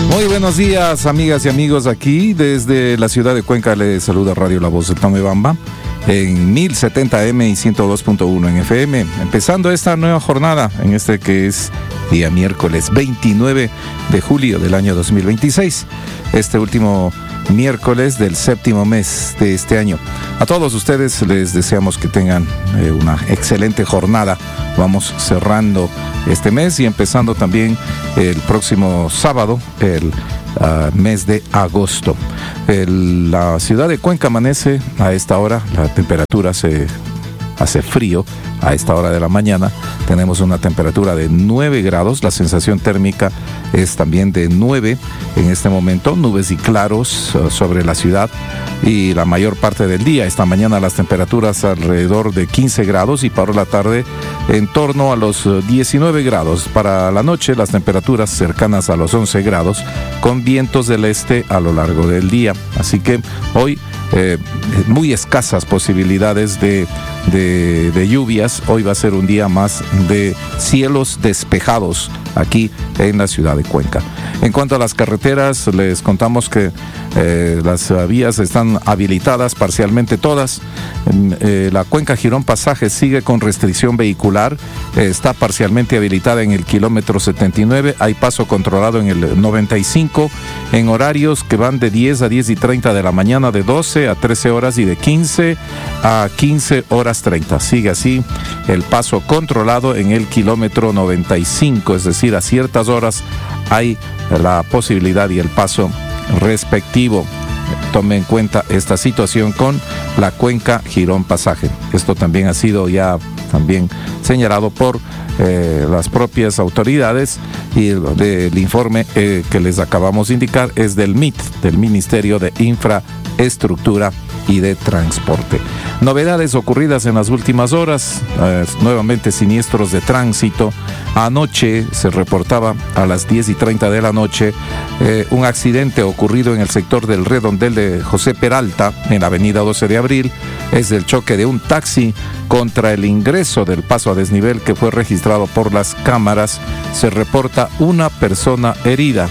Muy buenos días, amigas y amigos, aquí desde la ciudad de Cuenca les saluda Radio La Voz de Tomebamba en 1070M y 102.1 en FM, empezando esta nueva jornada en este que es día miércoles 29 de julio del año 2026, este último miércoles del séptimo mes de este año. A todos ustedes les deseamos que tengan una excelente jornada. Vamos cerrando este mes y empezando también el próximo sábado, el mes de agosto. La ciudad de Cuenca amanece a esta hora, la temperatura hace frío a esta hora de la mañana. Tenemos una temperatura de 9 grados, la sensación térmica es también de 9 en este momento, nubes y claros sobre la ciudad y la mayor parte del día. Esta mañana las temperaturas alrededor de 15 grados y para la tarde en torno a los 19 grados. Para la noche las temperaturas cercanas a los 11 grados con vientos del este a lo largo del día. Así que hoy muy escasas posibilidades de lluvias. Hoy va a ser un día más de cielos despejados aquí en la ciudad de Cuenca. En cuanto a las carreteras, les contamos que las vías están habilitadas parcialmente todas. La Cuenca Girón Pasaje sigue con restricción vehicular, está parcialmente habilitada en el kilómetro 79, hay paso controlado en el 95, en horarios que van de 10 a 10 y 30 de la mañana, de 12 a 13 horas y de 15 a 15 horas 30. Sigue así el paso controlado en el kilómetro 95, es decir, a ciertas horas hay la posibilidad y el paso respectivo. Tome en cuenta esta situación con la Cuenca Girón Pasaje. Esto también ha sido ya también señalado por las propias autoridades y el informe que les acabamos de indicar es del MIT, del Ministerio de Infraestructura y de Transporte. Novedades ocurridas en las últimas horas, nuevamente siniestros de tránsito. Anoche se reportaba a las 10 y 30 de la noche un accidente ocurrido en el sector del redondel de José Peralta, en la avenida 12 de abril. Es el choque de un taxi contra el ingreso del paso a desnivel que fue registrado por las cámaras. Se reporta una persona herida,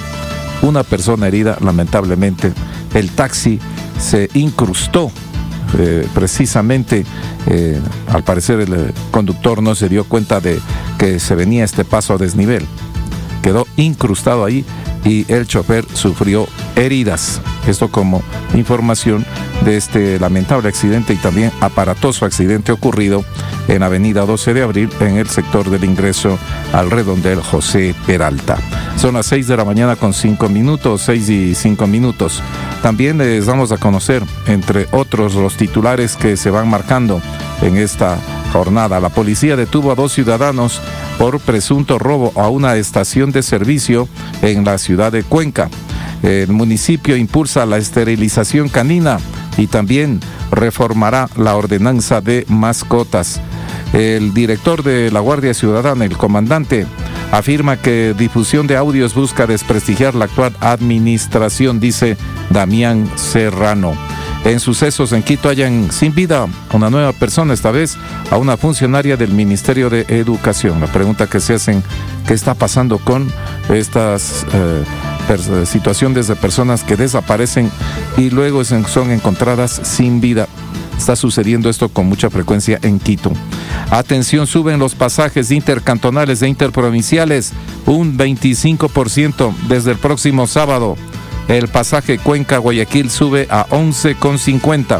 lamentablemente. El taxi se incrustó precisamente, al parecer el conductor no se dio cuenta de que se venía este paso a desnivel, quedó incrustado ahí y el chofer sufrió heridas. Esto como información de este lamentable accidente y también aparatoso accidente ocurrido en avenida 12 de abril en el sector del ingreso al redondel José Peralta. Son las 6 de la mañana con 5 minutos, 6 y 5 minutos. También les damos a conocer, entre otros, los titulares que se van marcando en esta jornada. La policía detuvo a 2 ciudadanos por presunto robo a una estación de servicio en la ciudad de Cuenca. El municipio impulsa la esterilización canina y también reformará la ordenanza de mascotas. El director de la Guardia Ciudadana, el comandante, afirma que difusión de audios busca desprestigiar la actual administración, dice Damián Serrano. En sucesos en Quito hallan sin vida una nueva persona, esta vez a una funcionaria del Ministerio de Educación. La pregunta que se hacen, ¿qué está pasando con estas situaciones de personas que desaparecen y luego son encontradas sin vida? Está sucediendo esto con mucha frecuencia en Quito. Atención, suben los pasajes intercantonales e interprovinciales un 25% desde el próximo sábado. El pasaje Cuenca-Guayaquil sube a 11,50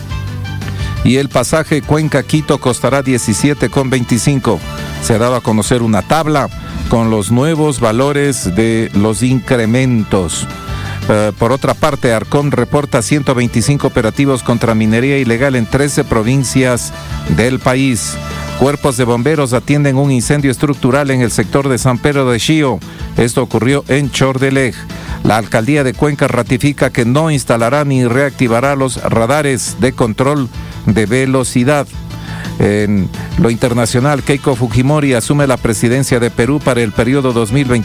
y el pasaje Cuenca-Quito costará 17,25. Se ha dado a conocer una tabla con los nuevos valores de los incrementos. Por otra parte, Arcom reporta 125 operativos contra minería ilegal en 13 provincias del país. Cuerpos de bomberos atienden un incendio estructural en el sector de San Pedro de Chío. Esto ocurrió en Chordelej. La alcaldía de Cuenca ratifica que no instalará ni reactivará los radares de control de velocidad. En lo internacional, Keiko Fujimori asume la presidencia de Perú para el periodo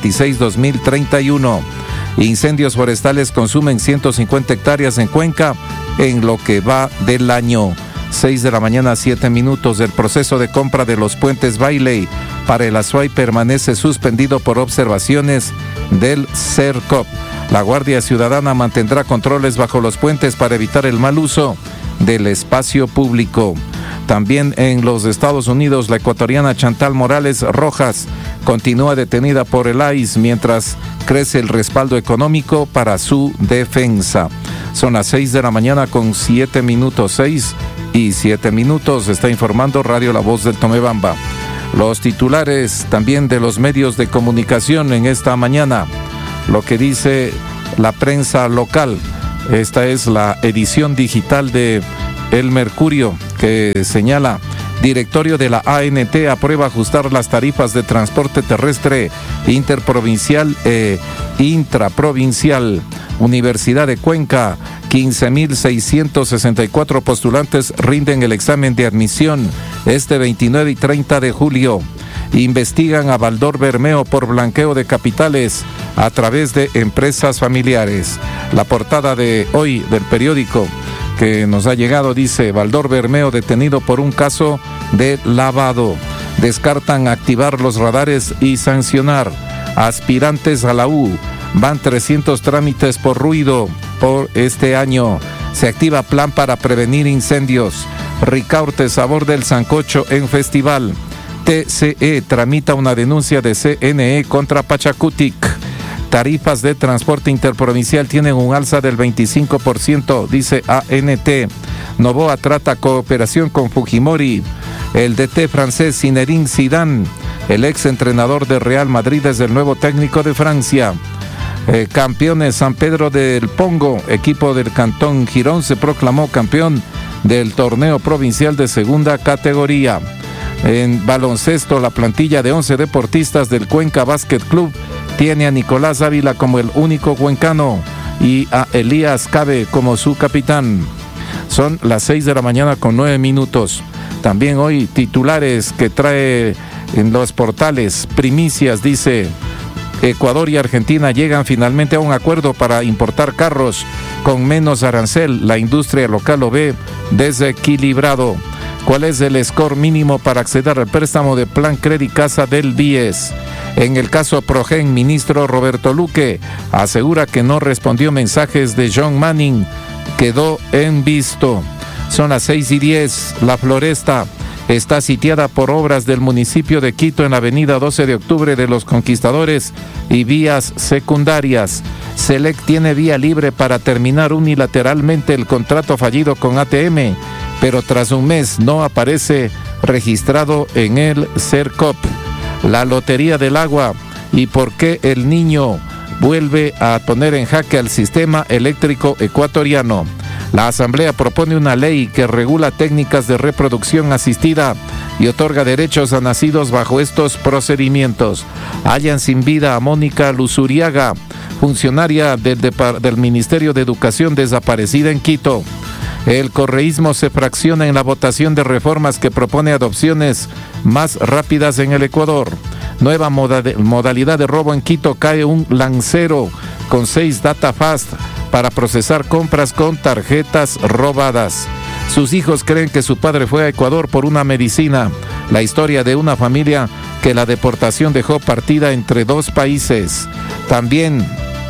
2026-2031. Incendios forestales consumen 150 hectáreas en Cuenca en lo que va del año. 6 de la mañana, 7 minutos. El proceso de compra de los puentes Bailey para el Azuay permanece suspendido por observaciones del CERCOP. La Guardia Ciudadana mantendrá controles bajo los puentes para evitar el mal uso del espacio público. También en los Estados Unidos, la ecuatoriana Chantal Morales Rojas continúa detenida por el ICE mientras crece el respaldo económico para su defensa. Son las 6 de la mañana con 7 minutos, 6 y 7 minutos, está informando Radio La Voz del Tomebamba. Los titulares también de los medios de comunicación en esta mañana, lo que dice la prensa local. Esta es la edición digital de El Mercurio, que señala: directorio de la ANT aprueba ajustar las tarifas de transporte terrestre interprovincial e intraprovincial. Universidad de Cuenca, 15.664 postulantes rinden el examen de admisión este 29 y 30 de julio. Investigan a Baldor Bermeo por blanqueo de capitales a través de empresas familiares. La portada de hoy del periódico que nos ha llegado dice: Baldor Bermeo detenido por un caso de lavado. Descartan activar los radares y sancionar. Aspirantes a la U, van 300 trámites por ruido por este año. Se activa plan para prevenir incendios. Ricaurte sabor del sancocho en festival. TCE tramita una denuncia de CNE contra Pachacutic. Tarifas de transporte interprovincial tienen un alza del 25%, dice ANT. Novoa trata cooperación con Fujimori. El DT francés Zinedine Zidane, el ex entrenador de Real Madrid, es el nuevo técnico de Francia. Campeones San Pedro del Pongo, equipo del Cantón Girón, se proclamó campeón del torneo provincial de segunda categoría. En baloncesto, la plantilla de 11 deportistas del Cuenca Basket Club tiene a Nicolás Ávila como el único cuencano y a Elías Cabe como su capitán. Son las 6 de la mañana con 9 minutos. También hoy titulares que trae en los portales. Primicias, dice: Ecuador y Argentina llegan finalmente a un acuerdo para importar carros con menos arancel. La industria local lo ve desequilibrado. ¿Cuál es el score mínimo para acceder al préstamo de Plan Credit Casa del BIES? En el caso Progen, ministro Roberto Luque asegura que no respondió mensajes de John Manning. Quedó en visto. Son las 6:10. La Floresta está sitiada por obras del municipio de Quito en la avenida 12 de octubre de los Conquistadores y vías secundarias. Selec tiene vía libre para terminar unilateralmente el contrato fallido con ATM, pero tras un mes no aparece registrado en el CERCOP. La Lotería del Agua y por qué el Niño vuelve a poner en jaque al sistema eléctrico ecuatoriano. La Asamblea propone una ley que regula técnicas de reproducción asistida y otorga derechos a nacidos bajo estos procedimientos. Hallan sin vida a Mónica Luzuriaga, funcionaria del Ministerio de Educación desaparecida en Quito. El correísmo se fracciona en la votación de reformas que propone adopciones más rápidas en el Ecuador. Nueva modalidad de robo en Quito, cae un lancero con 6 data fast para procesar compras con tarjetas robadas. Sus hijos creen que su padre fue a Ecuador por una medicina. La historia de una familia que la deportación dejó partida entre dos países. También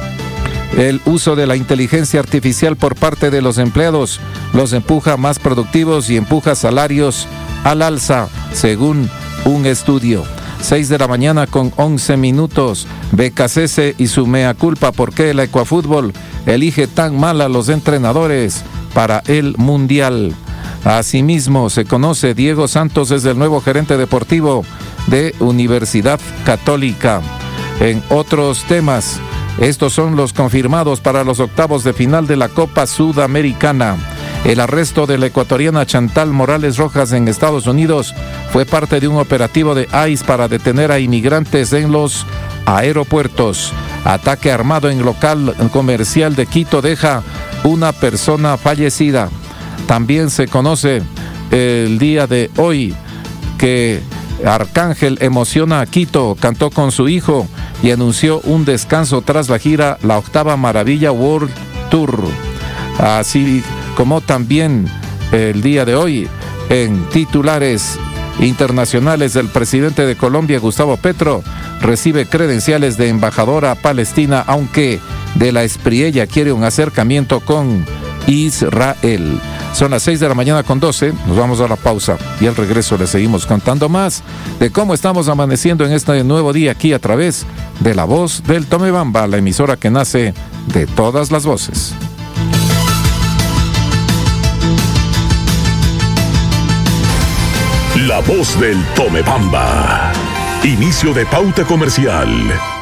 el uso de la inteligencia artificial por parte de los empleados los empuja más productivos y empuja salarios al alza, según un estudio. 6 de la mañana con 11 minutos. BKCS y su mea culpa. ¿Por qué el Ecuafútbol elige tan mal a los entrenadores para el Mundial? Asimismo, se conoce Diego Santos es el nuevo gerente deportivo de Universidad Católica. En otros temas, estos son los confirmados para los octavos de final de la Copa Sudamericana. El arresto de la ecuatoriana Chantal Morales Rojas en Estados Unidos fue parte de un operativo de ICE para detener a inmigrantes en los aeropuertos. Ataque armado en local comercial de Quito deja una persona fallecida. También se conoce el día de hoy que Arcángel emociona a Quito, cantó con su hijo y anunció un descanso tras la gira La Octava Maravilla World Tour. Así como también el día de hoy en titulares internacionales, el presidente de Colombia, Gustavo Petro, recibe credenciales de embajadora palestina, aunque de la Espriella quiere un acercamiento con Israel. Son las 6 de la mañana con 12, nos vamos a la pausa y al regreso les seguimos contando más de cómo estamos amaneciendo en este nuevo día aquí a través de La Voz del Tomebamba, la emisora que nace de todas las voces. La Voz del Tomebamba. Inicio de pauta comercial.